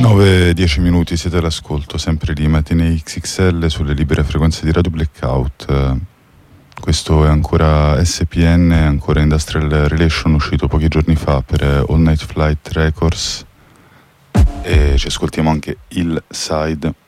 9-10 minuti, siete all'ascolto, sempre di Matinee XXL sulle libere frequenze di Radio Blackout. Questo è ancora SPN, ancora Industrial Relation, uscito pochi giorni fa per All Night Flight Records, e ci ascoltiamo anche Il Side.